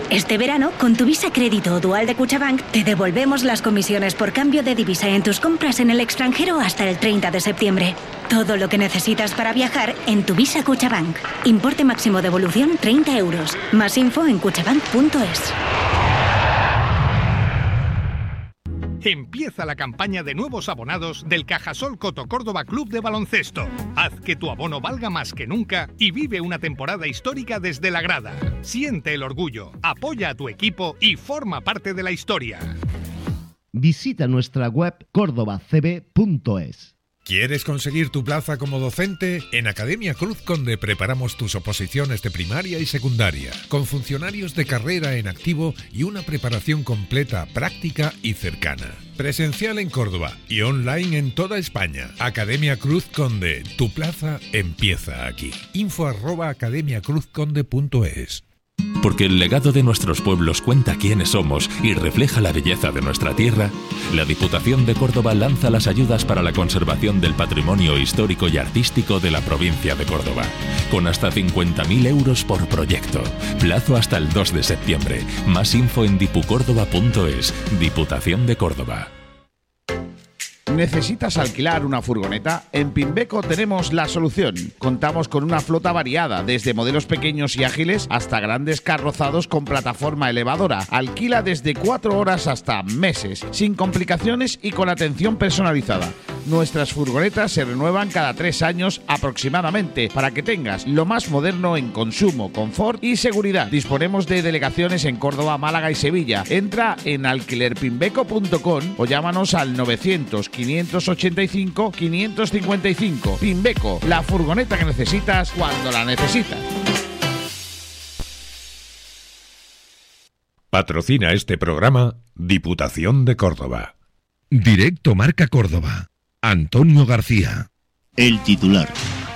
Este verano, con tu Visa Crédito o Dual de Cuchabank, te devolvemos las comisiones por cambio de divisa en tus compras en el extranjero hasta el 30 de septiembre. Todo lo que necesitas para viajar en tu Visa Cuchabank. Importe máximo devolución 30 euros. Más info en cuchabank.es. Empieza la campaña de nuevos abonados del Cajasol Coto Córdoba Club de Baloncesto. Haz que tu abono valga más que nunca y vive una temporada histórica desde la grada. Siente el orgullo, apoya a tu equipo y forma parte de la historia. Visita nuestra web cordobacb.es. ¿Quieres conseguir tu plaza como docente? En Academia Cruz Conde preparamos tus oposiciones de primaria y secundaria, con funcionarios de carrera en activo y una preparación completa, práctica y cercana. Presencial en Córdoba y online en toda España. Academia Cruz Conde, tu plaza empieza aquí. info@academiacruzconde.es. Porque el legado de nuestros pueblos cuenta quiénes somos y refleja la belleza de nuestra tierra, la Diputación de Córdoba lanza las ayudas para la conservación del patrimonio histórico y artístico de la provincia de Córdoba, con hasta 50.000 euros por proyecto. Plazo hasta el 2 de septiembre. Más info en dipucórdoba.es. Diputación de Córdoba. ¿Necesitas alquilar una furgoneta? En Pimbeco tenemos la solución. Contamos con una flota variada, desde modelos pequeños y ágiles hasta grandes carrozados con plataforma elevadora. Alquila desde 4 horas hasta meses, sin complicaciones y con atención personalizada. Nuestras furgonetas se renuevan cada 3 años aproximadamente, para que tengas lo más moderno en consumo, confort y seguridad. Disponemos de delegaciones en Córdoba, Málaga y Sevilla. Entra en alquilerpimbeco.com o llámanos al 900-585-555. Pimbeco, la furgoneta que necesitas cuando la necesitas. Patrocina este programa Diputación de Córdoba. Directo Marca Córdoba. Antonio García. El titular.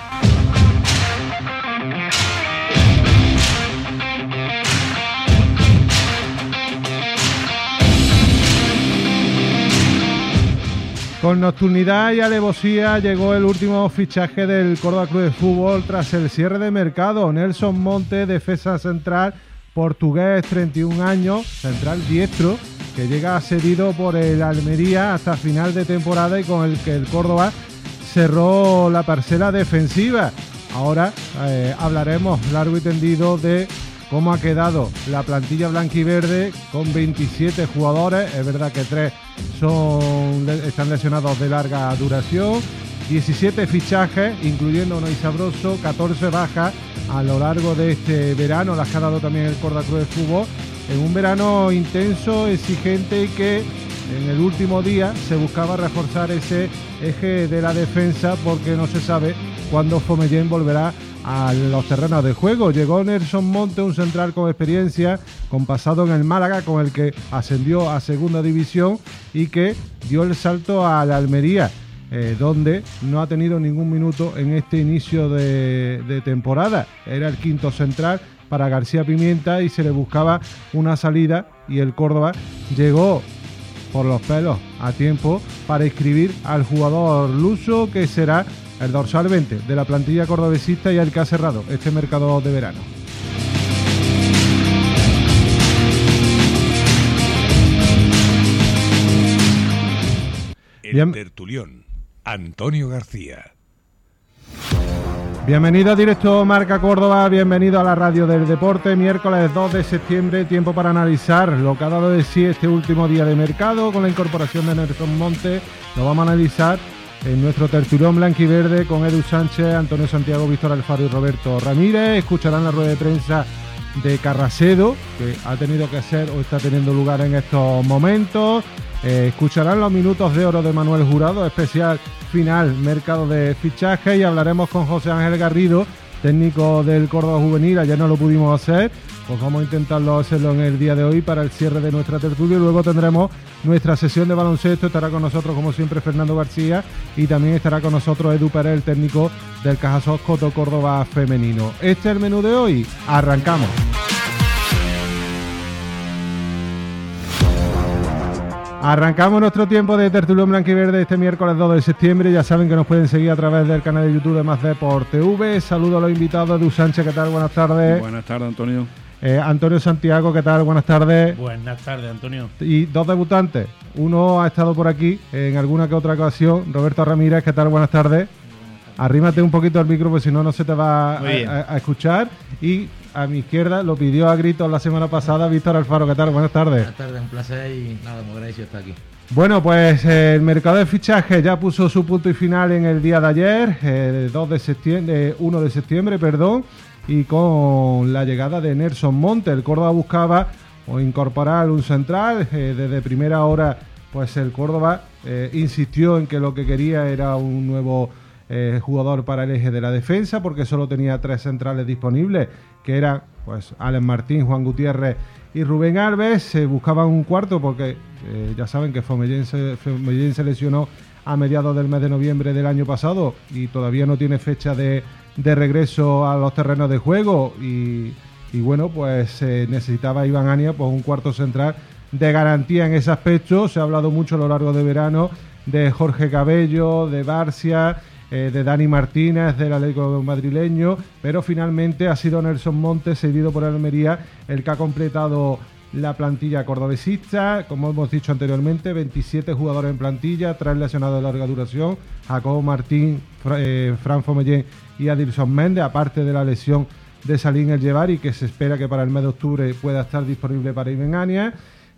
Con nocturnidad y alevosía llegó el último fichaje del Córdoba Club de Fútbol tras el cierre de mercado. Nelson Monte, defensa central portugués, 31 años, central diestro, que llega cedido por el Almería hasta final de temporada y con el que el Córdoba cerró la parcela defensiva. Ahora hablaremos largo y tendido de cómo ha quedado la plantilla blanquiverde con 27 jugadores. Es verdad que 3 están lesionados de larga duración, 17 fichajes, incluyendo Unai Sabroso, 14 bajas a lo largo de este verano, las que ha dado también el Córdoba Club de Fútbol, en un verano intenso, exigente y que en el último día se buscaba reforzar ese eje de la defensa porque no se sabe cuándo Fomellén volverá a los terrenos de juego. Llegó Nelson Monte, un central con experiencia, con pasado en el Málaga, con el que ascendió a segunda división y que dio el salto a la Almería, donde no ha tenido ningún minuto en este inicio de temporada. Era el quinto central para García Pimienta y se le buscaba una salida y el Córdoba llegó por los pelos a tiempo para inscribir al jugador luso, que será el dorsal 20 de la plantilla cordobesista y el que ha cerrado este mercado de verano. El tertulión, Antonio García. Bienvenido a Directo Marca Córdoba, bienvenido a la radio del deporte. Miércoles 2 de septiembre, tiempo para analizar lo que ha dado de sí este último día de mercado con la incorporación de Nelson Monte. Lo vamos a analizar en nuestro tertulión blanquiverde con Edu Sánchez, Antonio Santiago, Víctor Alfaro y Roberto Ramírez. Escucharán la rueda de prensa de Carracedo, que ha tenido que hacer o está teniendo lugar en estos momentos. Escucharán los minutos de oro de Manuel Jurado, especial final mercado de fichaje, y hablaremos con José Ángel Garrido, técnico del Córdoba Juvenil. Ayer no lo pudimos hacer, pues vamos a intentarlo hacerlo en el día de hoy para el cierre de nuestra tertulia. Y luego tendremos nuestra sesión de baloncesto. Estará con nosotros como siempre Fernando García y también estará con nosotros Edu Pérez, el técnico del Cajasol Coto Córdoba femenino. Este es el menú de hoy, arrancamos. Arrancamos nuestro tiempo de tertulión blanquiverde este miércoles 2 de septiembre. Ya saben que nos pueden seguir a través del canal de YouTube de Más Deport TV. Saludo a los invitados. Edu Sánchez, ¿qué tal? Buenas tardes. Buenas tardes, Antonio. Antonio Santiago, ¿qué tal? Buenas tardes. Buenas tardes, Antonio. Y dos debutantes. Uno ha estado por aquí en alguna que otra ocasión. Roberto Ramírez, ¿qué tal? Buenas tardes. Arrímate un poquito al micro, porque si no, no se te va a escuchar. Y a mi izquierda lo pidió a gritos la semana pasada Víctor Alfaro. ¿Qué tal? Buenas tardes. Buenas tardes, un placer y nada, muy agradecido estar aquí. Bueno, pues el mercado de fichajes ya puso su punto y final en el día de ayer, 1 de septiembre, y con la llegada de Nelson Monte. El Córdoba buscaba incorporar un central. Desde primera hora, pues el Córdoba insistió en que lo que quería era un nuevo jugador para el eje de la defensa, porque solo tenía 3 centrales disponibles, que eran pues Alex Martín, Juan Gutiérrez y Rubén Alves. Buscaban un cuarto porque ya saben que Fomellén se lesionó a mediados del mes de noviembre del año pasado y todavía no tiene fecha de regreso a los terrenos de juego, y bueno, pues necesitaba Iván Ania pues un cuarto central de garantía en ese aspecto. Se ha hablado mucho a lo largo de verano de Jorge Cabello, de Barcia, de Dani Martínez, del Atlético madrileño, pero finalmente ha sido Nelson Monte, cedido por Almería, el que ha completado la plantilla cordobesista. Como hemos dicho anteriormente, 27 jugadores en plantilla, 3 lesionados de larga duración: Jacobo Martín, Fran Fomellén y Adilson Méndez, aparte de la lesión de Salim El Yevari, que se espera que para el mes de octubre pueda estar disponible para Iván Ania.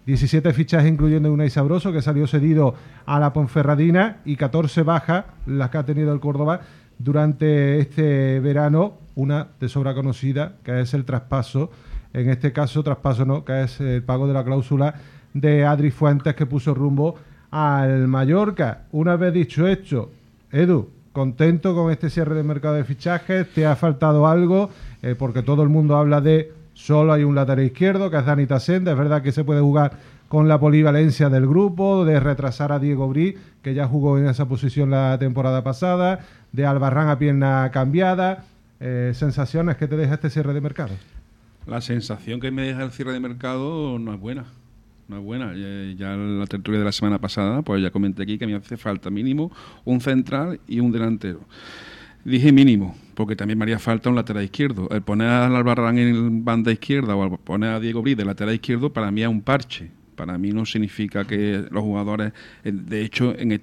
17 fichajes incluyendo Unai Sabroso, que salió cedido a la Ponferradina, y 14 bajas las que ha tenido el Córdoba durante este verano, una de sobra conocida, que es el traspaso, en este caso traspaso no, que es el pago de la cláusula de Adri Fuentes, que puso rumbo al Mallorca. Una vez dicho esto, Edu, ¿contento con este cierre de mercado de fichajes? ¿Te ha faltado algo? Porque todo el mundo habla de solo hay un lateral izquierdo, que es Dani Tasenda. Es verdad que se puede jugar con la polivalencia del grupo, de retrasar a Diego Brí, que ya jugó en esa posición la temporada pasada, de Albarrán a pierna cambiada. ¿Sensaciones que te deja este cierre de mercado? La sensación que me deja el cierre de mercado no es buena. No es buena. Ya en la tertulia de la semana pasada, pues ya comenté aquí que me hace falta mínimo un central y un delantero. Dije mínimo, porque también me haría falta un lateral izquierdo. El poner al Albarrán en banda izquierda o el poner a Diego Brí de lateral izquierdo, para mí es un parche. Para mí no significa que los jugadores... De hecho, en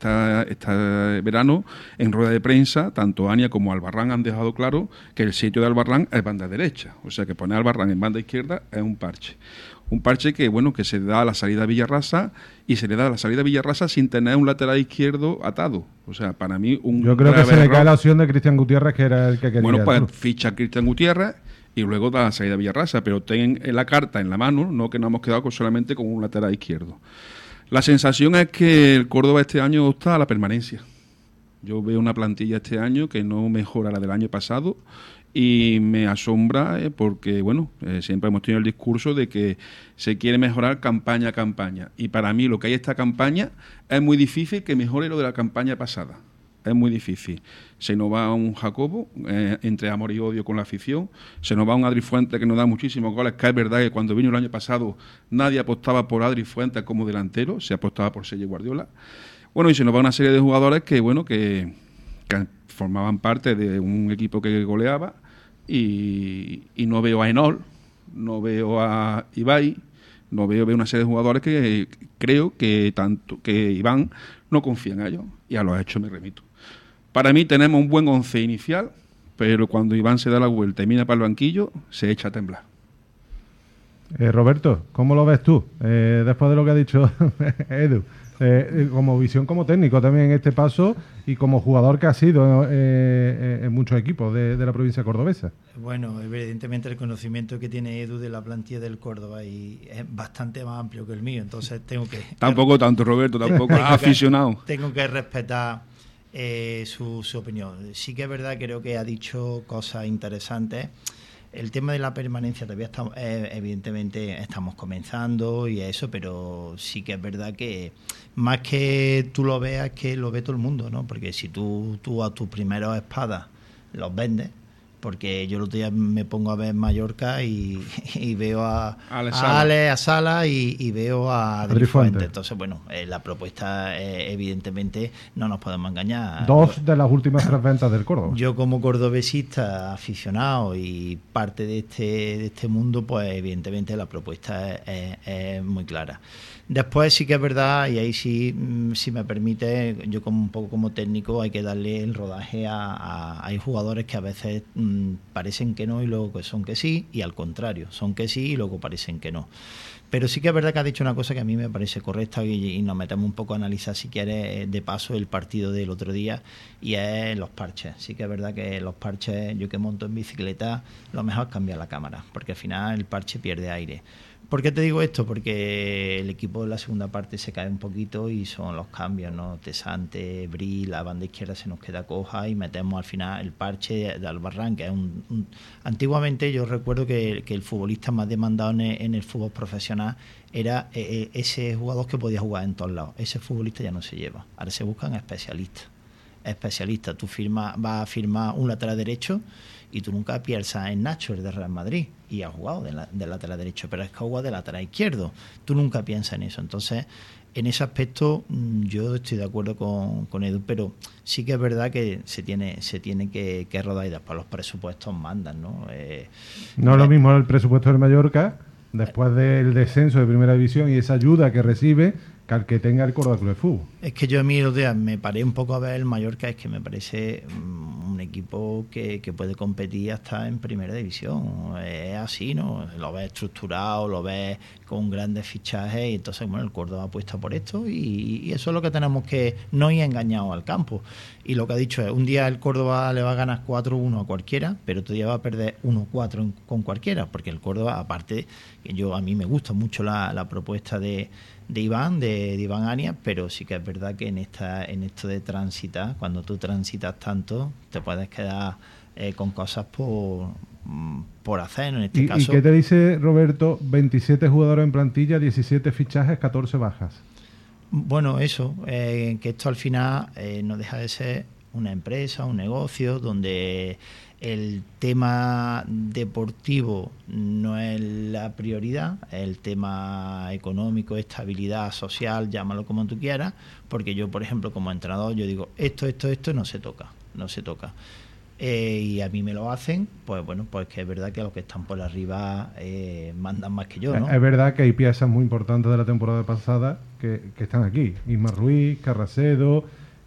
este verano, en rueda de prensa, tanto Ania como Albarrán han dejado claro que el sitio de Albarrán es banda derecha. O sea, que poner a Albarrán en banda izquierda es un parche. Un parche que, bueno, que se da a la salida a Villarrasa, y se le da a la salida a Villarrasa sin tener un lateral izquierdo atado. O sea, para mí Yo creo que se le cae la opción de Cristian Gutiérrez, que era el que quería. Bueno, pues ficha a Cristian Gutiérrez y luego da la salida a Villarrasa, pero ten la carta en la mano, no que nos hemos quedado solamente con un lateral izquierdo. La sensación es que el Córdoba este año opta a la permanencia. Yo veo una plantilla este año que no mejora la del año pasado, y me asombra porque, bueno, siempre hemos tenido el discurso de que se quiere mejorar campaña a campaña, y para mí lo que hay esta campaña es muy difícil que mejore lo de la campaña pasada. Es muy difícil. Se nos va un Jacobo, entre amor y odio con la afición. Se nos va un Adri Fuentes, que nos da muchísimos goles, que es verdad que cuando vino el año pasado nadie apostaba por Adri Fuentes como delantero, se apostaba por Sergio Guardiola. Bueno, y se nos va una serie de jugadores que, bueno, que formaban parte de un equipo que goleaba, y no veo a Enol, no veo a Ibai, veo una serie de jugadores que creo que tanto que Iván no confía en ellos, y a los hechos me remito. Para mí tenemos un buen once inicial, pero cuando Iván se da la vuelta y mira para el banquillo, se echa a temblar. Roberto, ¿cómo lo ves tú? Después de lo que ha dicho Edu, como visión, como técnico también en este paso, y como jugador que ha sido en muchos equipos de la provincia cordobesa. Bueno, evidentemente el conocimiento que tiene Edu de la plantilla del Córdoba y es bastante más amplio que el mío, entonces tengo que... Tampoco tanto, Roberto, tampoco aficionado. Tengo que respetar su opinión. Sí que es verdad, creo que ha dicho cosas interesantes. El tema de la permanencia todavía estamos, evidentemente estamos comenzando y eso, pero sí que es verdad que más que tú lo veas, que lo ve todo el mundo, ¿no? Porque si tú a tus primeros espadas los vendes, porque yo el otro día me pongo a ver Mallorca y veo a Ale, a Sala y veo a Adri Fuentes. Entonces, bueno, la propuesta evidentemente no nos podemos engañar. 2 de las últimas 3 ventas del Córdoba. Yo como cordobesista aficionado y parte de este mundo, pues evidentemente la propuesta es muy clara. Después sí que es verdad, y ahí sí, si me permite, yo como un poco como técnico hay que darle el rodaje hay jugadores que a veces parecen que no y luego que son que sí, y al contrario, son que sí y luego parecen que no. Pero sí que es verdad que ha dicho una cosa que a mí me parece correcta y nos metemos un poco a analizar, si quieres, de paso el partido del otro día, y es los parches. Sí que es verdad que los parches, yo que monto en bicicleta, lo mejor es cambiar la cámara, porque al final el parche pierde aire. ¿Por qué te digo esto? Porque el equipo en la segunda parte se cae un poquito y son los cambios, ¿no? Tesante, Bri, la banda izquierda se nos queda coja y metemos al final el parche de Albarrán, que es Antiguamente yo recuerdo que el futbolista más demandado en el fútbol profesional era ese jugador que podía jugar en todos lados. Ese futbolista ya no se lleva. Ahora se buscan especialistas. Tú vas a firmar un lateral derecho y tú nunca piensas en Nacho, el de Real Madrid, y ha jugado de lateral derecho, pero es que ha jugado de lateral izquierdo. Tú nunca piensas en eso. Entonces, en ese aspecto yo estoy de acuerdo con Edu, pero sí que es verdad que se tiene que rodar y después los presupuestos mandan, ¿no? No es lo mismo el presupuesto del Mallorca después del descenso de Primera División y esa ayuda que recibe que al que tenga el Córdoba Club de Fútbol. Es que yo a mí los días me paré un poco a ver el Mallorca, es que me parece un equipo que puede competir hasta en Primera División. Es así, ¿no? Lo ves estructurado, lo ves con grandes fichajes y entonces, bueno, el Córdoba apuesta por esto y eso es lo que tenemos que no ir engañados al campo. Y lo que ha dicho es, un día el Córdoba le va a ganar 4-1 a cualquiera, pero otro día va a perder 1-4 con cualquiera, porque el Córdoba, aparte, que a mí me gusta mucho la propuesta de Iván Ania, pero sí que es verdad que en esto de transitar, cuando tú transitas tanto, te puedes quedar con cosas por hacer, en este caso. ¿Y qué te dice Roberto? 27 jugadores en plantilla, 17 fichajes, 14 bajas. Bueno, eso, que esto al final no deja de ser una empresa, un negocio, donde el tema deportivo no es la prioridad, el tema económico, estabilidad social, llámalo como tú quieras, porque yo, por ejemplo, como entrenador, yo digo, esto no se toca. Y a mí me lo hacen, pues bueno, pues que es verdad que los que están por arriba mandan más que yo, ¿no? Es verdad que hay piezas muy importantes de la temporada pasada que están aquí, Isma Ruiz, Carracedo,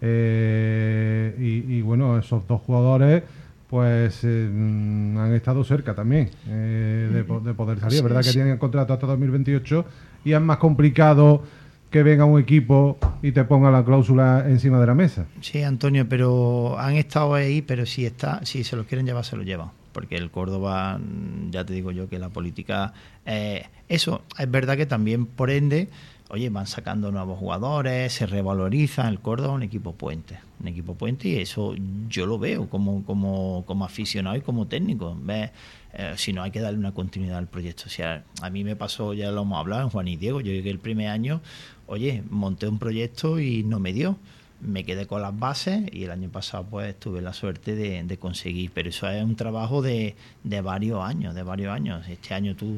y bueno, esos dos jugadores pues han estado cerca también de poder salir. Es verdad que tienen contrato hasta 2028 y es más complicado que venga un equipo y te ponga la cláusula encima de la mesa. Sí, Antonio, pero han estado ahí, pero si se los quieren llevar, se los llevan. Porque el Córdoba, ya te digo yo que la política... eso, es verdad que también, por ende, oye, van sacando nuevos jugadores, se revaloriza. El Córdoba es un equipo puente, y eso yo lo veo como aficionado y como técnico. ¿Ves? Si no, hay que darle una continuidad al proyecto. O sea, a mí me pasó, ya lo hemos hablado en Juan y Diego, yo llegué el primer año, oye, monté un proyecto y no me dio. Me quedé con las bases y el año pasado pues tuve la suerte de conseguir, pero eso es un trabajo de varios años. Este año tú,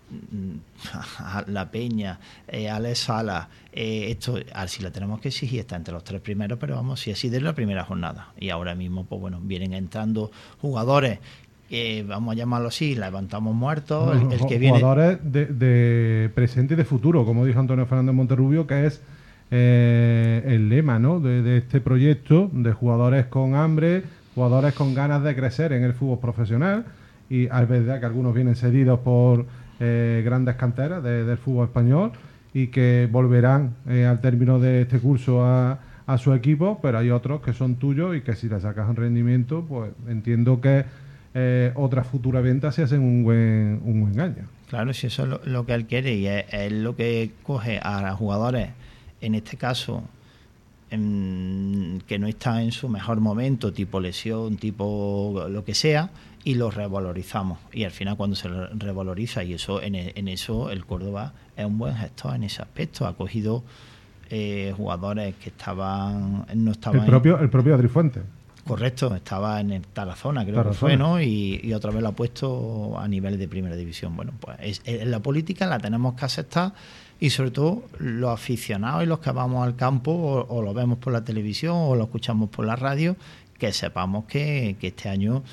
La Peña, Alex Sala, esto, si la tenemos que exigir, está entre los 3 primeros, pero vamos, si así desde la primera jornada. Y ahora mismo, pues bueno, vienen entrando jugadores, vamos a llamarlo así, levantamos muertos. El que viene... Jugadores de presente y de futuro, como dijo Antonio Fernández Monterrubio, que es el lema, ¿no?, de este proyecto, de jugadores con hambre, jugadores con ganas de crecer en el fútbol profesional. Y es verdad que algunos vienen cedidos por grandes canteras del fútbol español y que volverán al término de este curso a su equipo, pero hay otros que son tuyos y que si le sacas un rendimiento, pues entiendo que otras futuras ventas se hacen un buen año. Claro, si eso es lo que él quiere, y es lo que coge a jugadores, en este caso, que no está en su mejor momento, tipo lesión, tipo lo que sea, y los revalorizamos. Y al final, cuando se revaloriza, y eso en eso el Córdoba es un buen gestor en ese aspecto. Ha cogido jugadores que no estaban... El propio Adri Fuentes. Correcto, estaba en Tarazona, creo que fue, ¿no? Y otra vez lo ha puesto a nivel de primera división. Bueno, pues en la política la tenemos que aceptar, y sobre todo los aficionados y los que vamos al campo o lo vemos por la televisión o lo escuchamos por la radio, que sepamos que este año,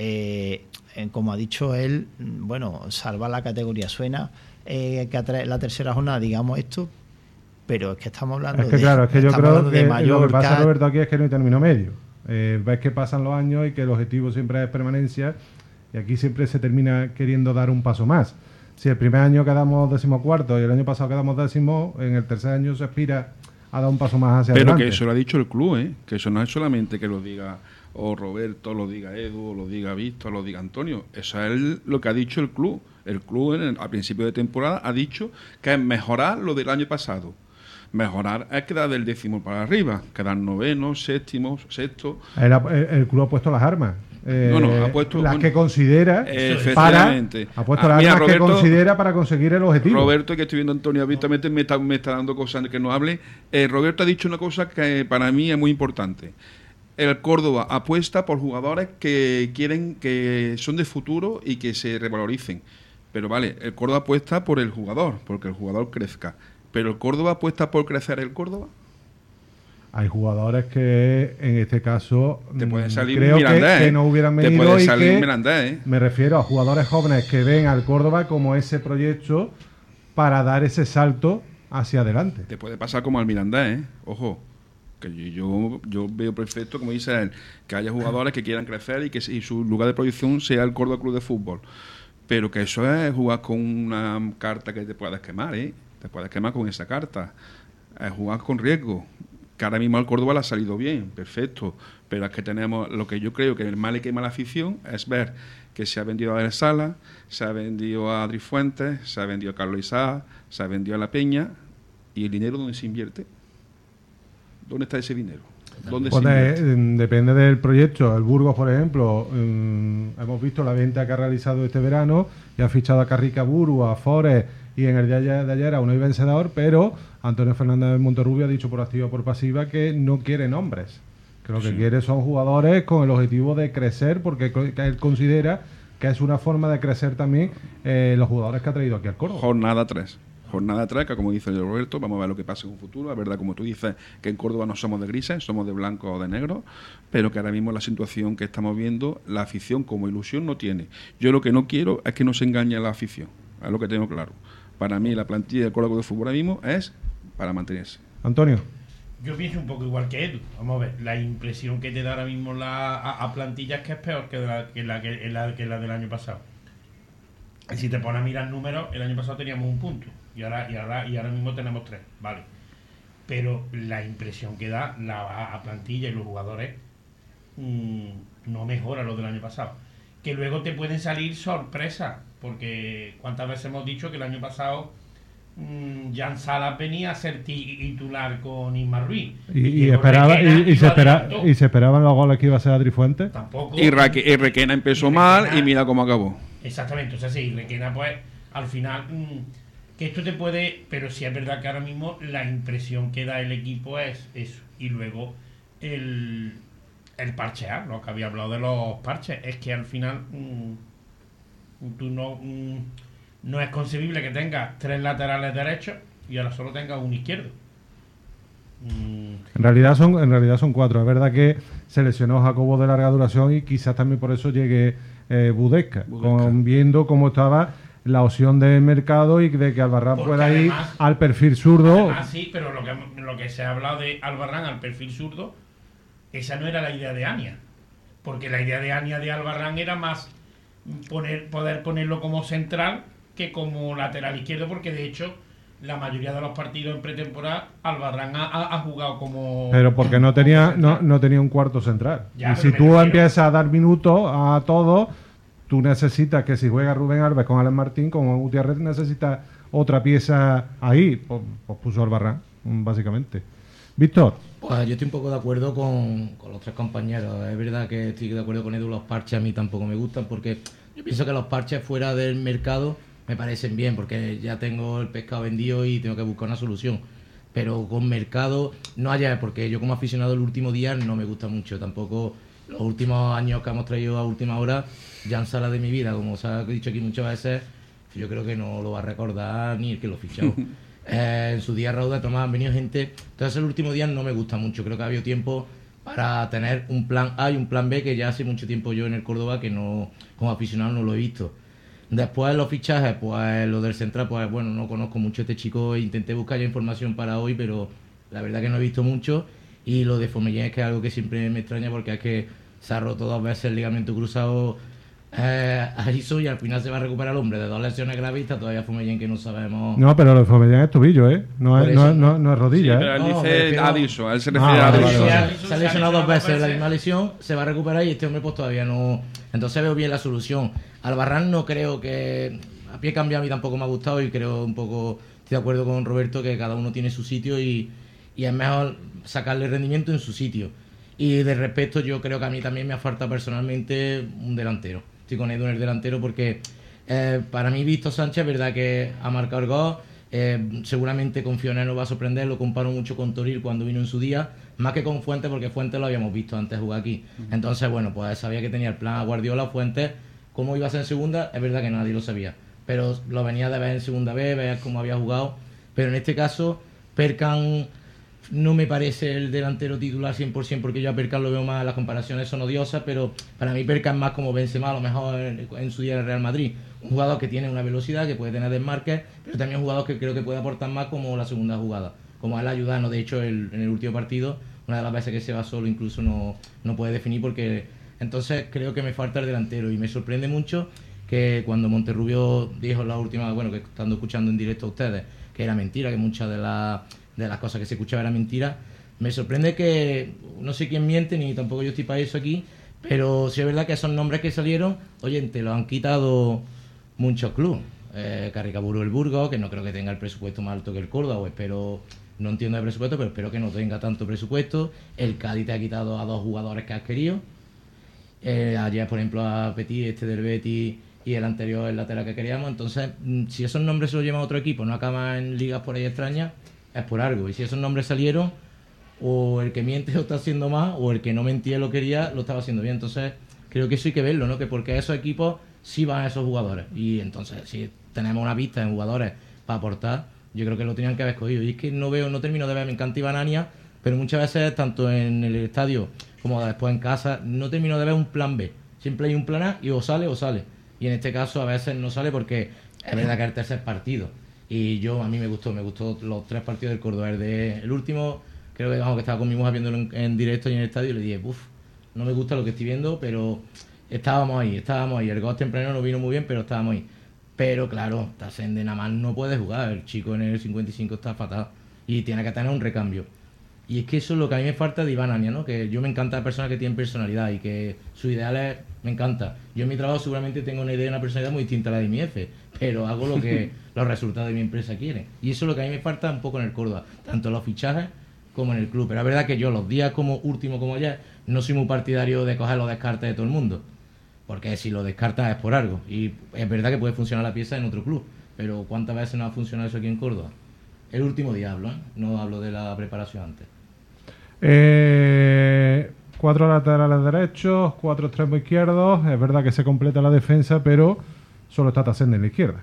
como ha dicho él, bueno, salvar la categoría suena, que la tercera jornada digamos esto, pero es que estamos hablando es que yo creo que lo que pasa, Roberto, aquí es que no hay término medio. Ves que pasan los años y que el objetivo siempre es permanencia, y aquí siempre se termina queriendo dar un paso más. Si el primer año quedamos 14º y el año pasado quedamos 10º, en el tercer año se aspira a dar un paso más hacia adelante. Pero que eso lo ha dicho el club, que eso no es solamente que lo diga o Roberto, lo diga Edu, o lo diga Víctor, lo diga Antonio. Eso es lo que ha dicho el club. El club a principio de temporada ha dicho que es mejorar lo del año pasado. Mejorar es quedar del 10º para arriba, quedar 9º, 7º, 6º. El club ha puesto las armas. Ha puesto las que considera Roberto, que considera para conseguir el objetivo. Roberto, que estoy viendo Antonio habitualmente me está dando cosas que no hable. Roberto ha dicho una cosa que para mí es muy importante. El Córdoba apuesta por jugadores que quieren, que son de futuro y que se revaloricen. Pero vale, el Córdoba apuesta por el jugador, porque el jugador crezca. ¿Pero el Córdoba apuesta por crecer el Córdoba? Hay jugadores que en este caso te puede salir creo Mirandés, que no hubieran venido, te puede salir y Mirandés, me refiero a jugadores jóvenes que ven al Córdoba como ese proyecto para dar ese salto hacia adelante. Te puede pasar como al Mirandés, ojo, que yo veo perfecto, como dice él, que haya jugadores que quieran crecer y que su lugar de proyección sea el Córdoba Club de Fútbol, pero que eso es jugar con una carta que te puedes quemar, te puedes quemar con esa carta, es jugar con riesgo. Que ahora mismo al Córdoba le ha salido bien, perfecto, pero es que tenemos, lo que yo creo que el mal le quema a la afición es ver que se ha vendido a Del Sala, se ha vendido a Adri Fuentes, se ha vendido a Carlos Isaac, se ha vendido a La Peña, y el dinero ¿dónde se invierte? ¿Dónde está ese dinero? ¿Dónde se invierte? Depende del proyecto. El Burgos, por ejemplo, hemos visto la venta que ha realizado este verano y ha fichado a Carrica Buru, a Forest, y en el día de ayer a Unai Vencedor, pero Antonio Fernández Monterrubio ha dicho por activa o por pasiva que no quiere nombres, que lo que quiere son jugadores con el objetivo de crecer, porque él considera que es una forma de crecer también los jugadores que ha traído aquí al Córdoba. Jornada 3, que como dice Roberto, vamos a ver lo que pasa en un futuro. Es verdad, como tú dices, que en Córdoba no somos de grises, somos de blanco o de negro, pero que ahora mismo la situación que estamos viendo, la afición como ilusión no tiene. Yo lo que no quiero es que nos engañe la afición, es lo que tengo claro. Para mí la plantilla del Córdoba de Fútbol ahora mismo es para mantenerse. Antonio. Yo pienso un poco igual que Edu. Vamos a ver, la impresión que te da ahora mismo a plantillas que es peor que la del año pasado. Si te pones a mirar números, el año pasado teníamos un punto y ahora mismo tenemos 3, vale. Pero la impresión que da a plantilla y los jugadores no mejora lo del año pasado. Que luego te pueden salir sorpresas, porque cuántas veces hemos dicho que el año pasado Jan Salas venía a ser titular con Isma Ruiz y se esperaban los goles que iba a ser Adri Fuentes. Tampoco. Y Requena empezó mal y mira cómo acabó. Exactamente, o sea, sí, Requena pues al final que esto te puede, pero sí es verdad que ahora mismo la impresión que da el equipo es eso, y luego el parchear, lo que había hablado de los parches, es que al final tú no es concebible que tengas 3 laterales derechos y ahora solo tengas un izquierdo. En realidad son 4. Es verdad que se lesionó Jacobo de larga duración y quizás también por eso llegue Budesca. Viendo cómo estaba la opción de mercado y de que Albarrán pueda ir al perfil zurdo. Sí, pero lo que se ha hablado de Albarrán al perfil zurdo, esa no era la idea de Ania, porque la idea de Ania de Albarrán era más poder ponerlo como central que como lateral izquierdo, porque de hecho la mayoría de los partidos en pretemporada Albarrán ha jugado como... Pero porque no tenía un cuarto central. Ya, y si tú empiezas a dar minutos a todos, tú necesitas que si juega Rubén Alves con Alex Martín, con Gutiérrez, necesitas otra pieza ahí. Pues puso Albarrán, básicamente. Víctor. Pues yo estoy un poco de acuerdo con los 3 compañeros. Es verdad que estoy de acuerdo con Edu, los parches a mí tampoco me gustan, porque yo pienso que los parches fuera del mercado me parecen bien, porque ya tengo el pescado vendido y tengo que buscar una solución. Pero con mercado no haya, porque yo como aficionado el último día no me gusta mucho. Tampoco los últimos años que hemos traído a última hora, Jan Sala de mi vida, como os ha dicho aquí muchas veces, yo creo que no lo va a recordar ni el que lo fichó. En su día Raúl de Tomás han venido gente, entonces el último día no me gusta mucho, creo que ha habido tiempo para tener un plan A y un plan B, que ya hace mucho tiempo yo en el Córdoba que no, como aficionado no lo he visto. Después los fichajes, pues lo del central, pues bueno, no conozco mucho a este chico, intenté buscar ya información para hoy, pero la verdad que no he visto mucho. Y lo de Fomellén es que es algo que siempre me extraña, porque es que se ha roto 2 veces el ligamento cruzado a Iso, y al final se va a recuperar el hombre de 2 lesiones graves y está todavía Fomellén, que no sabemos. No, pero lo de Fomellén es tobillo, no es rodilla. Sí, pero él dice Adiso, a él se refiere a Adiso. Se ha lesionado 2 veces la misma lesión, se va a recuperar y este hombre pues todavía no. Entonces veo bien la solución. Albarrán no creo que. A pie cambiado a mí tampoco me ha gustado, y creo un poco. Estoy de acuerdo con Roberto que cada uno tiene su sitio y es mejor sacarle rendimiento en su sitio. Y de respecto, yo creo que a mí también me ha faltado personalmente un delantero. Estoy con Edu en el delantero porque para mí Víctor Sánchez, verdad que ha marcado el gol, seguramente con Fiona no va a sorprender, lo comparo mucho con Toril cuando vino en su día, más que con Fuentes, porque Fuentes lo habíamos visto antes jugar aquí. Entonces, bueno, pues sabía que tenía el plan a Guardiola. Fuentes, cómo iba a ser en segunda, es verdad que nadie lo sabía, pero lo venía de ver en segunda vez, ver cómo había jugado. Pero en este caso, Perkan no me parece el delantero titular 100%, porque yo a Perkan lo veo más, las comparaciones son odiosas, pero para mí Perkan es más como Benzema, a lo mejor en su día en el Real Madrid, un jugador que tiene una velocidad, que puede tener desmarques, pero también un jugador que creo que puede aportar más como la segunda jugada, como él ayudarnos. De hecho, en el último partido, una de las veces que se va solo, incluso no puede definir, porque entonces creo que me falta el delantero, y me sorprende mucho que cuando Monterrubio dijo la última, bueno, que estando escuchando en directo a ustedes, que era mentira, que muchas de las cosas que se escuchaba era mentira. Me sorprende que, no sé quién miente, ni tampoco yo estoy para eso aquí, pero sí es verdad que esos nombres que salieron, oye, te lo han quitado muchos clubes. Carricaburu el Burgos, que no creo que tenga el presupuesto más alto que el Córdoba, o espero, no entiendo el presupuesto, pero espero que no tenga tanto presupuesto. El Cádiz te ha quitado a 2 jugadores que has querido. Ayer, por ejemplo, a Petit, del Betis, y el anterior, el lateral que queríamos. Entonces, si esos nombres se los lleva a otro equipo, no acaban en ligas por ahí extrañas, es por algo. Y si esos nombres salieron, o el que miente lo está haciendo más, o el que no mentía lo quería, lo estaba haciendo bien. Entonces, creo que eso hay que verlo, ¿no? Que porque esos equipos sí van a esos jugadores. Y entonces, si tenemos una pista de jugadores para aportar, yo creo que lo tenían que haber escogido. Y es que no termino de ver, me encanta Iván Ania, pero muchas veces, tanto en el estadio como después en casa, no termino de ver un plan B. Siempre hay un plan A y o sale o sale. Y en este caso a veces no sale, porque es verdad que es el tercer partido. Y a mí me gustó los 3 partidos del Córdoba. El último, creo que estaba con mi mujer viéndolo en directo y en el estadio, y le dije, no me gusta lo que estoy viendo, pero estábamos ahí. El gol temprano no vino muy bien, pero estábamos ahí. Pero claro, Tasende nada más no puede jugar, el chico en el 55 está fatal y tiene que tener un recambio. Y es que eso es lo que a mí me falta de Iván Ania, ¿no? Que yo me encanta personas que tienen personalidad y que sus ideales me encanta. Yo en mi trabajo seguramente tengo una idea de una personalidad muy distinta a la de mi jefe, pero hago lo que los resultados de mi empresa quieren. Y eso es lo que a mí me falta un poco en el Córdoba, tanto en los fichajes como en el club. Pero es verdad que yo los días como último como ayer no soy muy partidario de coger los descartes de todo el mundo, porque si lo descartas es por algo. Y es verdad que puede funcionar la pieza en otro club, pero ¿cuántas veces no ha funcionado eso aquí en Córdoba? El último día hablo, no hablo de la preparación antes. 4 laterales derechos, 4 extremos izquierdos. Es verdad que se completa la defensa, pero solo está Tasende en la izquierda.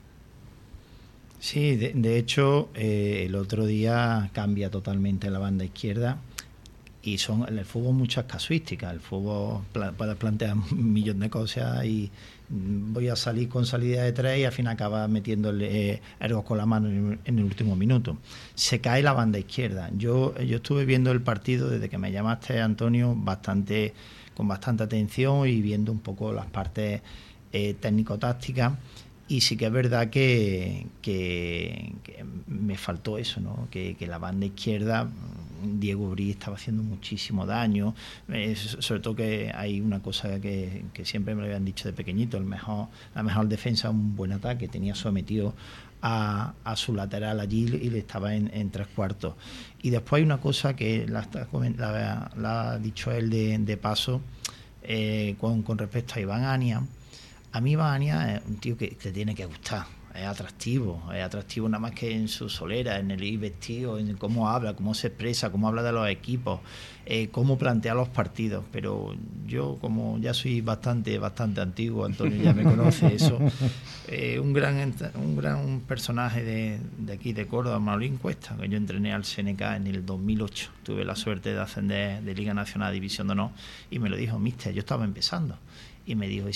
Sí, de hecho, el otro día cambia totalmente la banda izquierda. Y son en el fútbol muchas casuísticas. El fútbol puede plantear un millón de cosas y voy a salir con salida de 3 y al final acaba metiéndole ergos con la mano en el último minuto. Se cae la banda izquierda. Yo estuve viendo el partido desde que me llamaste, Antonio, con bastante atención y viendo un poco las partes técnico-tácticas. Y sí que es verdad que me faltó eso, ¿no? Que la banda izquierda, Diego Brí estaba haciendo muchísimo daño, sobre todo que hay una cosa que siempre me lo habían dicho de pequeñito, la mejor defensa, un buen ataque, tenía sometido a su lateral allí y le estaba en 3/4. Y después hay una cosa que la ha dicho él de paso con respecto a Iván Ania. A mí Iván Ania es un tío que te tiene que gustar. es atractivo nada más que en su solera, en el ir vestido, en cómo habla, cómo se expresa, cómo habla de los equipos, cómo plantea los partidos. Pero yo, como ya soy bastante antiguo, Antonio ya me conoce eso, un gran personaje de aquí de Córdoba, Manolín Cuesta, que yo entrené al CNK en el 2008, tuve la suerte de ascender de Liga Nacional a División de Honor, y me lo dijo: mister, yo estaba empezando, y me dijo,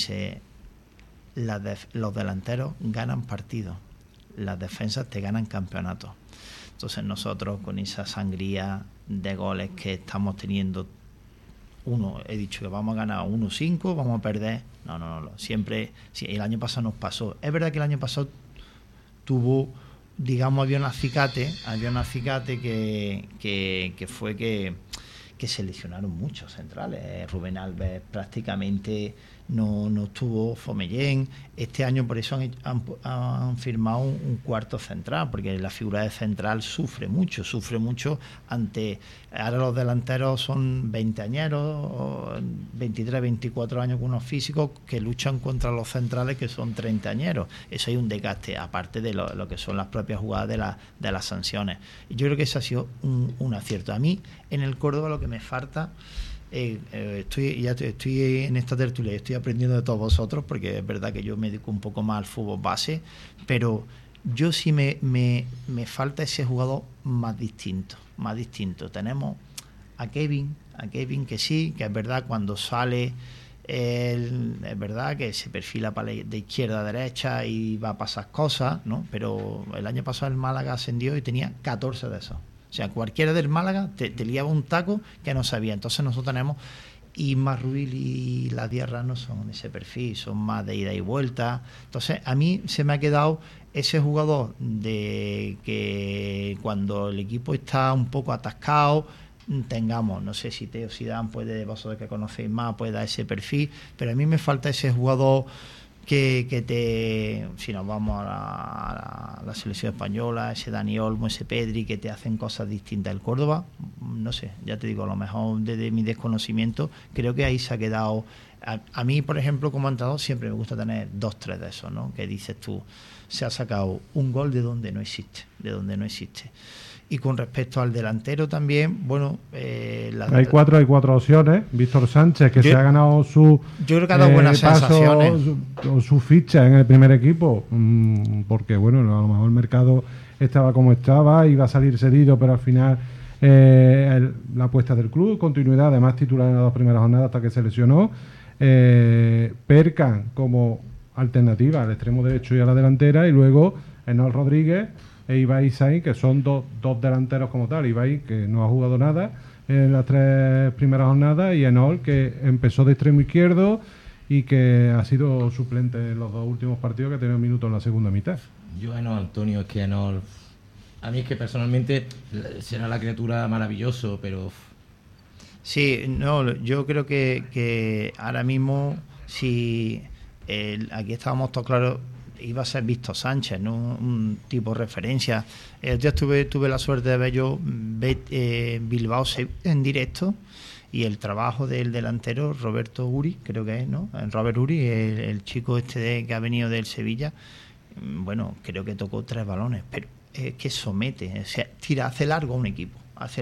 los delanteros ganan partidos, las defensas te ganan campeonatos. Entonces nosotros, con esa sangría de goles que estamos teniendo, he dicho que vamos a ganar 1-5, vamos a perder. No, siempre, sí, el año pasado nos pasó. Es verdad que el año pasado había un acicate que fue que se lesionaron muchos centrales. Rubén Alves prácticamente no estuvo, Fomellén. Este año por eso han firmado un cuarto central, porque la figura de central sufre mucho ante... Ahora los delanteros son veinteañeros, 23, 24 años con unos físicos que luchan contra los centrales que son treintañeros. Eso hay un desgaste, aparte de lo que son las propias jugadas de las sanciones. Y yo creo que ese ha sido un acierto. A mí, en el Córdoba, lo que me falta... estoy en esta tertulia y estoy aprendiendo de todos vosotros, porque es verdad que yo me dedico un poco más al fútbol base, pero yo sí me falta ese jugador más distinto. Tenemos a Kevin que sí, que es verdad, cuando sale es verdad que se perfila de izquierda a derecha y va a pasar cosas, ¿no? Pero el año pasado el Málaga ascendió y tenía 14 de esos. O sea, cualquiera del Málaga te liaba un taco que no sabía. Entonces nosotros tenemos, y Marrubil y la Tierra no son ese perfil, son más de ida y vuelta. Entonces a mí se me ha quedado ese jugador de que cuando el equipo está un poco atascado, tengamos, no sé si Teo Zidane puede, vosotros que conocéis más, puede dar ese perfil, pero a mí me falta ese jugador que si nos vamos a la selección española, ese Dani Olmo, ese Pedri, que te hacen cosas distintas. El Córdoba, no sé, ya te digo, a lo mejor desde mi desconocimiento, creo que ahí se ha quedado. A mí, por ejemplo, como entrenador, siempre me gusta tener 2-3 de esos, ¿no? Que dices tú, se ha sacado un gol de donde no existe. Y con respecto al delantero también, bueno... hay cuatro opciones. Víctor Sánchez, que se ha ganado su... Yo creo que ha dado buenas sensaciones. Su ficha en el primer equipo, porque, bueno, a lo mejor el mercado estaba como estaba, iba a salir cedido, pero al final la apuesta del club, continuidad, además titular en las 2 primeras jornadas hasta que se lesionó. Perkan como alternativa al extremo derecho y a la delantera, y luego Enol Rodríguez e Ibai Sainz, que son dos delanteros como tal. Ibai, que no ha jugado nada en las 3 primeras jornadas, y Enol, que empezó de extremo izquierdo y que ha sido suplente en los 2 últimos partidos, que ha tenido minutos en la segunda mitad. Yo Antonio, es que Enol, a mí es que personalmente será la criatura maravilloso, pero... Sí, no, yo creo que ahora mismo, si aquí estábamos todos claros, iba a ser Víctor Sánchez, ¿no? Un tipo de referencia. Yo tuve la suerte de ver Bilbao en directo, y el trabajo del delantero Roberto Uri, creo que es, ¿no? Robert Uri, el chico que ha venido del Sevilla, bueno, creo que tocó 3 balones, pero es que somete, o sea, hace largo a un equipo.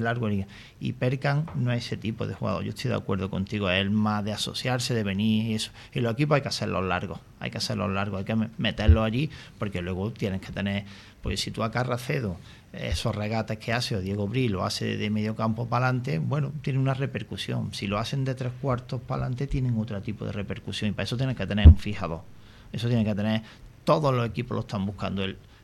Y Perkan no es ese tipo de jugador. Yo estoy de acuerdo contigo, es más de asociarse, de venir y eso. Y los equipos hay que hacerlos largos, hay que meterlos allí, porque luego tienes que tener, pues si tú a Carracedo, esos regates que hace, o Diego Bri lo hace de medio campo para adelante, bueno, tiene una repercusión. Si lo hacen de 3/4 para adelante, tienen otro tipo de repercusión, y para eso tienes que tener un fijador. Eso tiene que tener, todos los equipos lo están buscando.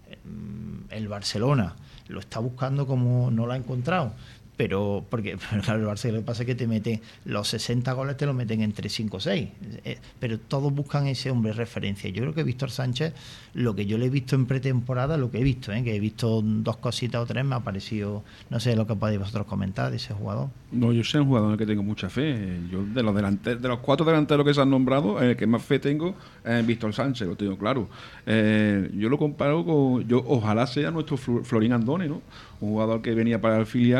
El Barcelona lo está buscando, como no lo ha encontrado, pero claro, el Barcelona, lo que pasa es que te meten los 60 goles, te lo meten entre 5 o 6, pero todos buscan ese hombre de referencia. Yo creo que Víctor Sánchez, lo que yo le he visto en pretemporada, lo que he visto, que he visto 2 cositas o 3, me ha parecido, no sé lo que podéis vosotros comentar de ese jugador. No, yo soy un jugador en el que tengo mucha fe. Yo de los 4 delanteros que se han nombrado, el que más fe tengo es Víctor Sánchez, lo tengo claro. Yo lo comparo ojalá sea nuestro Florín Andone, ¿no? Un jugador que venía para el filial y luego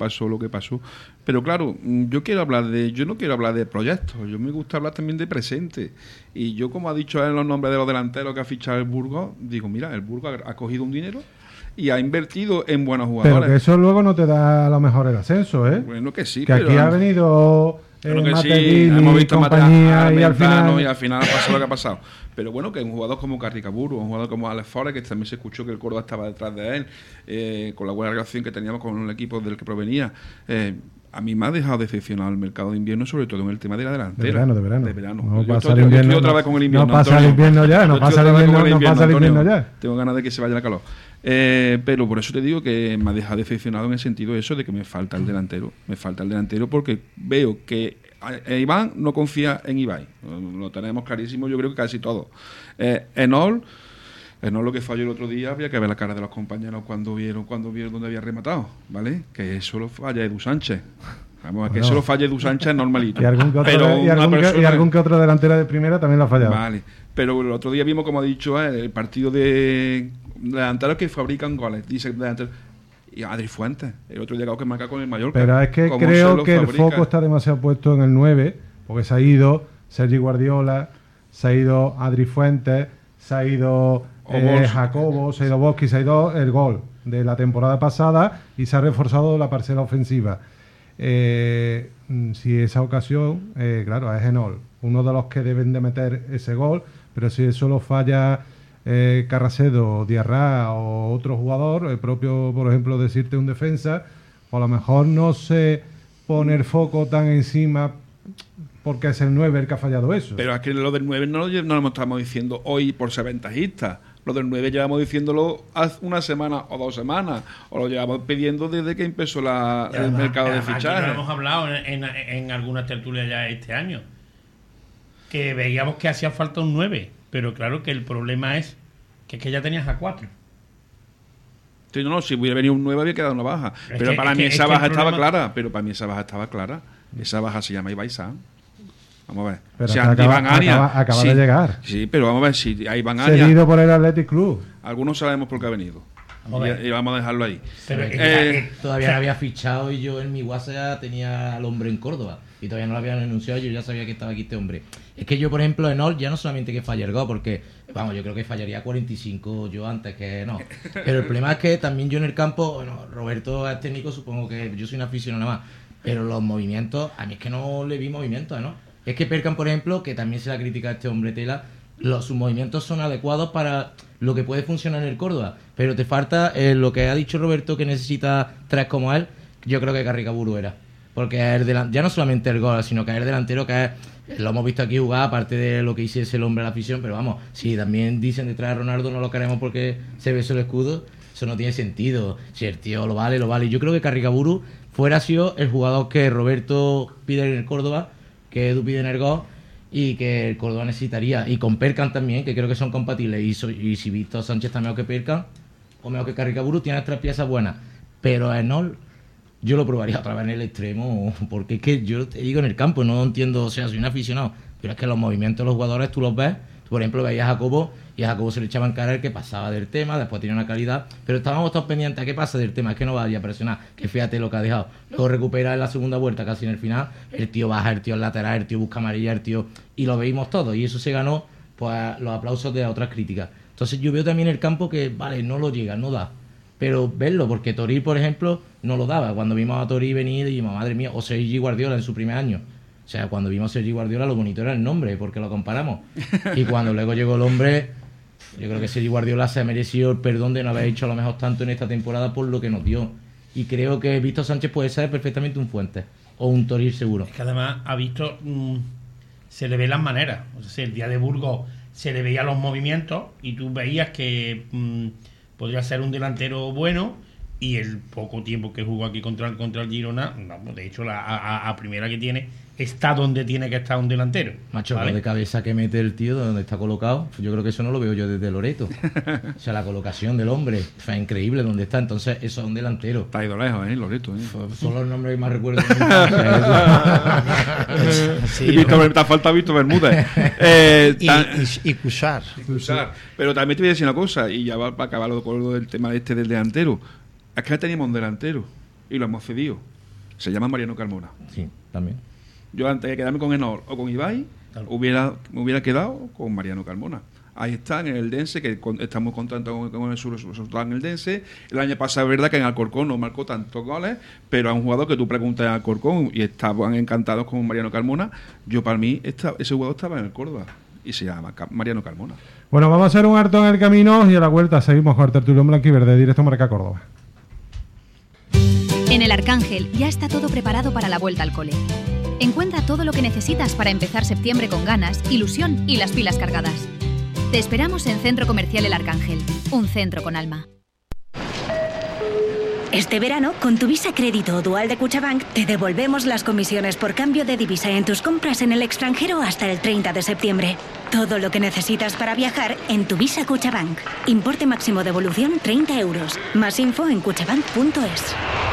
pasó lo que pasó. Pero claro, yo no quiero hablar de proyectos, yo me gusta hablar también de presente. Y yo, como ha dicho él los nombres de los delanteros que ha fichado el Burgos, digo, mira, el Burgos ha cogido un dinero y ha invertido en buenos jugadores. Pero que eso luego no te da a lo mejor el ascenso, ¿eh? Bueno, que sí. Que pero aquí ha venido Matevini, hemos visto compañía y al final ha pasado lo que ha pasado. Pero bueno, que un jugador como Carricaburu, un jugador como Alex Forest, que también se escuchó que el Córdoba estaba detrás de él, con la buena relación que teníamos con el equipo del que provenía, a mí me ha dejado decepcionado el mercado de invierno, sobre todo en el tema de la delantera. De verano. No pasa el invierno. Yo otra vez con el invierno. No pasa el invierno ya, no pasa el invierno ya. Tengo ganas de que se vaya la calor. Pero por eso te digo que me ha dejado decepcionado en el sentido de eso, de que me falta el delantero. Me falta el delantero porque veo que Iván no confía en Ibai. Lo tenemos clarísimo, yo creo que casi todo. Enol lo que falló el otro día, había que ver la cara de los compañeros cuando vieron dónde había rematado, ¿vale? Que eso lo falla Edu Sánchez. Vamos, que eso lo falla Edu Sánchez es normalito. Y algún que otro delantero de primera también lo ha fallado. Vale, pero el otro día vimos, como ha dicho, el partido de delanteros que fabrican goles. Dice delantero. Y Adri Fuentes, el otro día que marca con el Mallorca. Pero es que creo que el foco está demasiado puesto en el 9, porque se ha ido Sergi Guardiola, se ha ido Adri Fuentes, se ha ido Jacobo, se ha ido Boschi, se ha ido el gol de la temporada pasada y se ha reforzado la parcela ofensiva. Si esa ocasión, claro, es Enol, uno de los que deben de meter ese gol, pero si eso lo falla Carracedo, Diarra o otro jugador, el propio, por ejemplo, decirte un defensa, o a lo mejor no se pone el foco tan encima porque es el 9 el que ha fallado eso. Pero es que lo del 9 no lo estamos diciendo hoy por ser ventajistas. Lo del 9 llevamos diciéndolo hace una semana o 2 semanas, o lo llevamos pidiendo desde que empezó el mercado de fichajes. Lo hemos hablado en algunas tertulias ya este año, que veíamos que hacía falta un 9, pero claro que el problema es que ya tenías a 4. Sí, no, si hubiera venido un 9 había quedado una baja. Pero para mí esa baja estaba clara. Esa baja se llama Ibai San. Vamos a ver. Pero si acaba de llegar. Sí, pero vamos a ver si hay Iván Arias. Cedido por el Athletic Club. Algunos sabemos por qué ha venido. Y vamos a dejarlo ahí. Pero todavía no había fichado y yo en mi WhatsApp ya tenía al hombre en Córdoba. Y todavía no lo habían anunciado, yo ya sabía que estaba aquí este hombre. Es que yo, por ejemplo, en Enol ya no solamente que falla el gol, porque, vamos, yo creo que fallaría 45 yo antes que no. Pero el problema es que también yo en el campo, bueno, Roberto es técnico, supongo que yo soy un aficionado nada más. Pero los movimientos, a mí es que no le vi movimientos, ¿no? Es que Perkan, por ejemplo, que también se la critica a este hombre Tela, sus movimientos son adecuados para lo que puede funcionar en el Córdoba, pero te falta lo que ha dicho Roberto, que necesita 3 como él. Yo creo que Carricaburu era, porque ya no solamente el gol, sino que es el delantero, que lo hemos visto aquí jugar, aparte de lo que hiciese el hombre a la afición, pero vamos, si también dicen detrás de Ronaldo no lo queremos porque se besó el escudo, eso no tiene sentido. Si el tío lo vale. Yo creo que Carricaburu fuera sido el jugador que Roberto pide en el Córdoba, que Edu pide en el gol y que el Córdoba necesitaría, y con Perkan también, que creo que son compatibles, y si Víctor Sánchez está mejor que Perkan o mejor que Carricaburu, tiene 3 piezas buenas, pero a Enol yo lo probaría otra vez en el extremo, porque es que yo te digo, en el campo no entiendo, o sea, soy un aficionado, pero es que los movimientos de los jugadores tú los ves. Por ejemplo, veías a Jacobo y a Jacobo se le echaba en cara el que pasaba del tema, después tenía una calidad, pero estábamos todos pendientes a qué pasa del tema, es que no vaya a presionar, que fíjate lo que ha dejado. Luego recupera en la segunda vuelta, casi en el final, el tío baja, el tío es lateral, el tío busca amarilla, el tío, y lo veíamos todo, y eso se ganó pues los aplausos de otras críticas. Entonces yo veo también el campo que, vale, no lo llega, no da, pero verlo, porque Toril, por ejemplo, no lo daba. Cuando vimos a Toril venir, dijimos, madre mía, o Sergi Guardiola en su primer año. O sea, cuando vimos a Sergi Guardiola, lo bonito era el nombre, porque lo comparamos. Y cuando luego llegó el hombre, yo creo que Sergi Guardiola se ha merecido el perdón de no haber hecho a lo mejor tanto en esta temporada por lo que nos dio. Y creo que Víctor Sánchez puede ser perfectamente un Fuentes o un Toril seguro. Es que además ha visto, se le ve las maneras. O sea, el día de Burgos se le veía los movimientos y tú veías que podría ser un delantero bueno, y el poco tiempo que jugó aquí contra el Girona, no, de hecho a primera que tiene, está donde tiene que estar un delantero. Macho, ¿vale? Lo de cabeza que mete el tío donde está colocado, yo creo que eso no lo veo yo desde Loreto. O sea, la colocación del hombre fue increíble donde está. Entonces eso es un delantero. Está ido lejos, Loreto, son los nombres que más recuerdo. Sí, te falta Víctor Bermúdez. Y Cusar. Pero también te voy a decir una cosa, y ya para acabar con el tema este del delantero. Es que teníamos un delantero y lo hemos cedido. Se llama Mariano Carmona. Sí, también. Yo antes de quedarme con Enol o con Ibai, me hubiera quedado con Mariano Carmona. Ahí está, en el Dense, que estamos contentos con el resultado en el Dense. El año pasado es verdad que en Alcorcón no marcó tantos goles, pero a un jugador que tú preguntas en Alcorcón y estaban encantados con Mariano Carmona, yo para mí ese jugador estaba en el Córdoba y se llama Mariano Carmona. Bueno, vamos a hacer un harto en el camino y a la vuelta seguimos con el tertulión blanco y verde, directo Marca Córdoba. En el Arcángel ya está todo preparado para la vuelta al cole. Encuentra todo lo que necesitas para empezar septiembre con ganas, ilusión y las pilas cargadas. Te esperamos en Centro Comercial El Arcángel, un centro con alma. Este verano, con tu Visa Crédito o Dual de Cuchabank, te devolvemos las comisiones por cambio de divisa en tus compras en el extranjero hasta el 30 de septiembre. Todo lo que necesitas para viajar en tu Visa Cuchabank. Importe máximo de devolución 30 euros. Más info en cuchabank.es.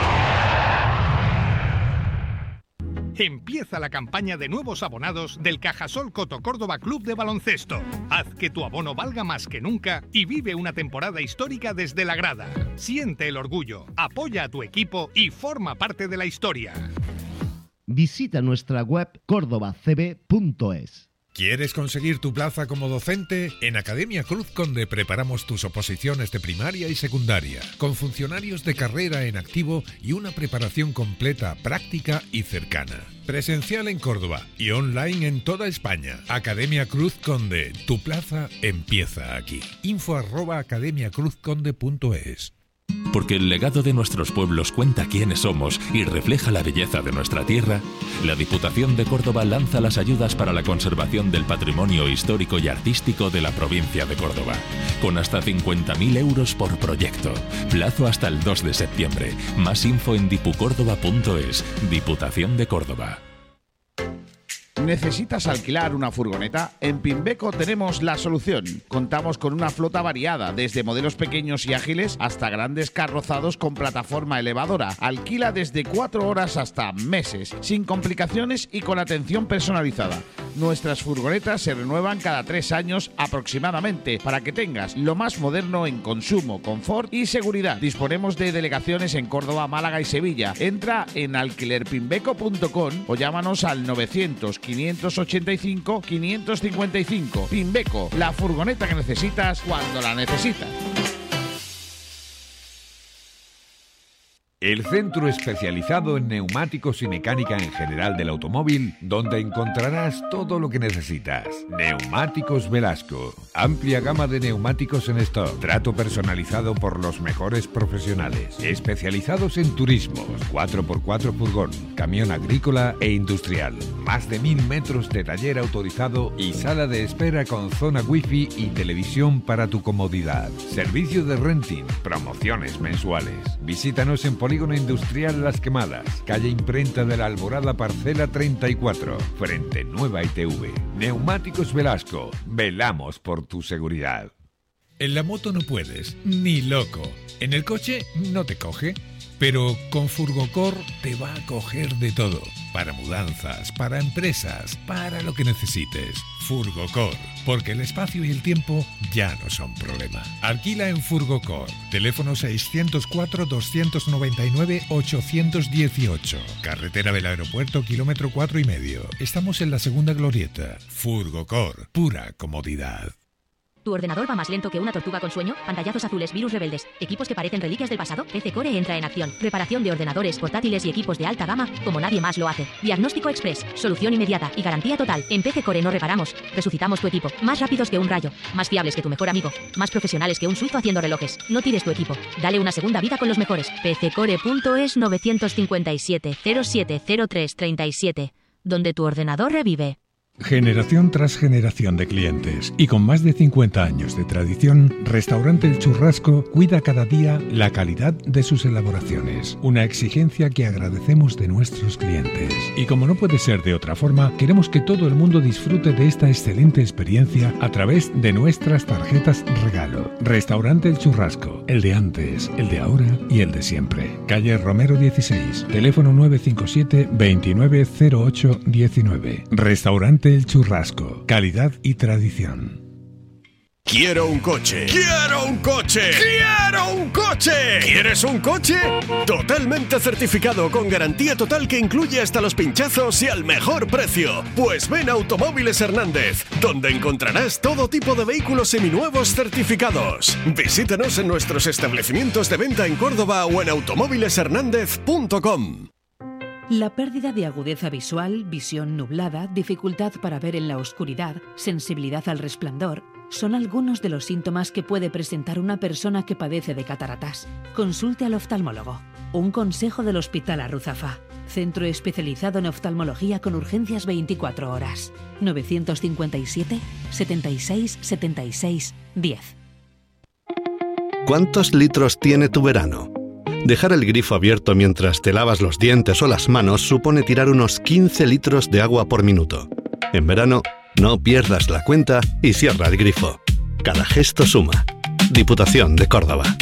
Empieza la campaña de nuevos abonados del Cajasol Coto Córdoba Club de Baloncesto. Haz que tu abono valga más que nunca y vive una temporada histórica desde la grada. Siente el orgullo, apoya a tu equipo y forma parte de la historia. Visita nuestra web cordobacb.es. ¿Quieres conseguir tu plaza como docente? En Academia Cruz Conde preparamos tus oposiciones de primaria y secundaria, con funcionarios de carrera en activo y una preparación completa, práctica y cercana. Presencial en Córdoba y online en toda España. Academia Cruz Conde, tu plaza empieza aquí. info@academiacruzconde.es. Porque el legado de nuestros pueblos cuenta quiénes somos y refleja la belleza de nuestra tierra, la Diputación de Córdoba lanza las ayudas para la conservación del patrimonio histórico y artístico de la provincia de Córdoba, con hasta 50.000 euros por proyecto. Plazo hasta el 2 de septiembre. Más info en dipucórdoba.es. Diputación de Córdoba. ¿Necesitas alquilar una furgoneta? En Pimbeco tenemos la solución. Contamos con una flota variada, desde modelos pequeños y ágiles hasta grandes carrozados con plataforma elevadora. Alquila desde 4 horas hasta meses, sin complicaciones y con atención personalizada. Nuestras furgonetas se renuevan cada 3 años aproximadamente, para que tengas lo más moderno en consumo, confort y seguridad. Disponemos de delegaciones en Córdoba, Málaga y Sevilla. Entra en alquilerpimbeco.com o llámanos al 900-585-555. Pimbeco, la furgoneta que necesitas cuando la necesitas. El centro especializado en neumáticos y mecánica en general del automóvil, donde encontrarás todo lo que necesitas. Neumáticos Velasco. Amplia gama de neumáticos en stock. Trato personalizado por los mejores profesionales. Especializados en turismos, 4x4 furgón, camión agrícola e industrial. Más de 1000 metros de taller autorizado y sala de espera con zona wifi y televisión para tu comodidad. Servicio de renting, promociones mensuales. Visítanos en Polígono Industrial Las Quemadas, calle Imprenta de la Alborada, parcela 34, frente Nueva ITV. Neumáticos Velasco, velamos por tu seguridad. En la moto no puedes, ni loco. En el coche no te coge, pero con Furgocor te va a coger de todo. Para mudanzas, para empresas, para lo que necesites. Furgocor, porque el espacio y el tiempo ya no son problema. Alquila en Furgocor. Teléfono 604-299-818. Carretera del Aeropuerto, kilómetro 4,5. Estamos en la segunda glorieta. Furgocor, pura comodidad. ¿Tu ordenador va más lento que una tortuga con sueño? Pantallazos azules, virus rebeldes, equipos que parecen reliquias del pasado. PC Core entra en acción. Reparación de ordenadores, portátiles y equipos de alta gama como nadie más lo hace. Diagnóstico express, solución inmediata y garantía total. En PC Core no reparamos, resucitamos tu equipo. Más rápidos que un rayo, más fiables que tu mejor amigo, más profesionales que un suizo haciendo relojes. No tires tu equipo, dale una segunda vida con los mejores. PCcore.es 957 0703 37, donde tu ordenador revive. Generación tras generación de clientes y con más de 50 años de tradición, Restaurante El Churrasco cuida cada día la calidad de sus elaboraciones, una exigencia que agradecemos de nuestros clientes. Y como no puede ser de otra forma, queremos que todo el mundo disfrute de esta excelente experiencia a través de nuestras tarjetas regalo. Restaurante El Churrasco, el de antes, el de ahora y el de siempre. Calle Romero 16, teléfono 957 2908 19. Restaurante El Churrasco, calidad y tradición. Quiero un coche. ¡Quiero un coche! ¡Quiero un coche! coche! ¿Quieres un coche? Totalmente certificado, con garantía total que incluye hasta los pinchazos y al mejor precio. Pues ven a Automóviles Hernández, donde encontrarás todo tipo de vehículos seminuevos certificados. Visítanos en nuestros establecimientos de venta en Córdoba o en automóvileshernandez.com. La pérdida de agudeza visual, visión nublada, dificultad para ver en la oscuridad, sensibilidad al resplandor, son algunos de los síntomas que puede presentar una persona que padece de cataratas. Consulte al oftalmólogo. Un consejo del Hospital Arruzafa. Centro especializado en oftalmología con urgencias 24 horas. 957 76 76 10. ¿Cuántos litros tiene tu verano? Dejar el grifo abierto mientras te lavas los dientes o las manos supone tirar unos 15 litros de agua por minuto. En verano, no pierdas la cuenta y cierra el grifo. Cada gesto suma. Diputación de Córdoba.